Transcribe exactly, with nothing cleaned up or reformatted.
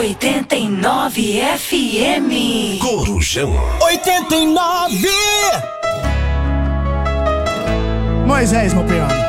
oitenta e nove F M. Corujão. oitenta e nove. Moisés, meu piano.